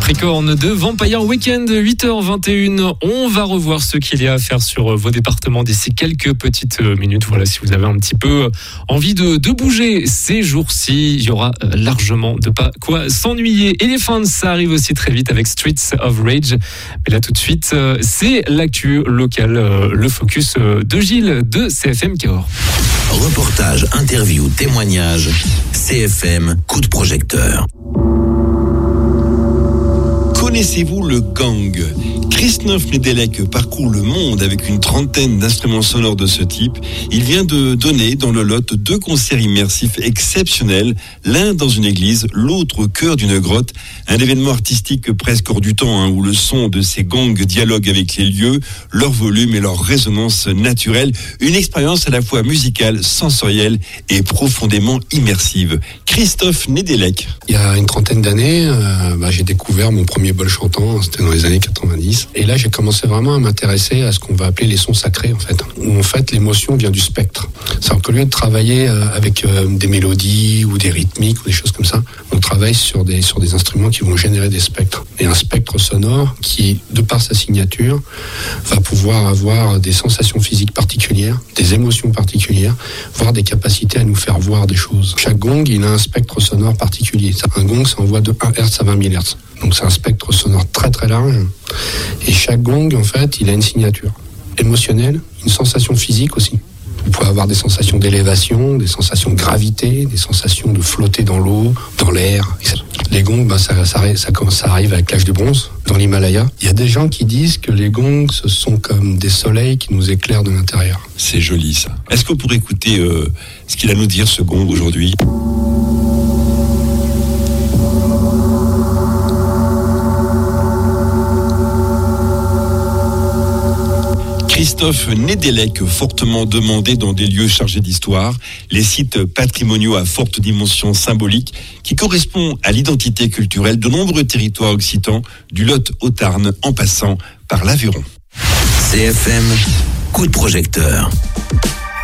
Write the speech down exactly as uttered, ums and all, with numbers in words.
Capricorne de Vampire Weekend, huit heures vingt et une. On va revoir ce qu'il y a à faire sur vos départements d'ici quelques petites minutes. Voilà, si vous avez un petit peu envie de, de bouger ces jours-ci, il y aura largement de pas quoi s'ennuyer. Elephants, ça arrive aussi très vite avec Streets of Rage. Mais là, tout de suite, c'est l'actu locale, le focus de Gilles de C F M Cahors. Reportage, interview, témoignage, C F M, coup de projecteur. Connaissez-vous le gang ? Christophe Nedelec parcourt le monde avec une trentaine d'instruments sonores de ce type. Il vient de donner dans le Lot deux concerts immersifs exceptionnels, l'un dans une église, l'autre au cœur d'une grotte. Un événement artistique presque hors du temps, hein, où le son de ces gangs dialogue avec les lieux, leur volume et leur résonance naturelle. Une expérience à la fois musicale, sensorielle et profondément immersive. Christophe Nedelec. Il y a une trentaine d'années, euh, bah, j'ai découvert mon premier bol chantant, c'était dans les années quatre-vingt-dix. Et là, j'ai commencé vraiment à m'intéresser à ce qu'on va appeler les sons sacrés, en fait. Où, en fait, l'émotion vient du spectre. C'est-à-dire qu'au lieu de travailler avec euh, des mélodies ou des rythmiques ou des choses comme ça, on travaille sur des, sur des instruments qui vont générer des spectres. Et un spectre sonore qui, de par sa signature, va pouvoir avoir des sensations physiques particulières, des émotions particulières, voire des capacités à nous faire voir des choses. Chaque gong, il a un spectre sonore particulier. Un gong, ça envoie de un hertz à vingt mille hertz. Donc c'est un spectre sonore très très large. Et chaque gong, en fait, il a une signature émotionnelle, une sensation physique aussi. Vous pouvez avoir des sensations d'élévation, des sensations de gravité, des sensations de flotter dans l'eau, dans l'air. Les gongs, ben, ça, ça, ça, ça arrive avec l'âge du bronze, dans l'Himalaya. Il y a des gens qui disent que les gongs, ce sont comme des soleils qui nous éclairent de l'intérieur. C'est joli ça. Est-ce qu'on pourrait écouter euh, ce qu'il a à nous dire, ce gong, aujourd'hui ? Christophe Nedelec, fortement demandé dans des lieux chargés d'histoire, les sites patrimoniaux à forte dimension symbolique, qui correspond à l'identité culturelle de nombreux territoires occitans, du Lot au Tarn en passant par l'Aveyron. C F M, coup de projecteur.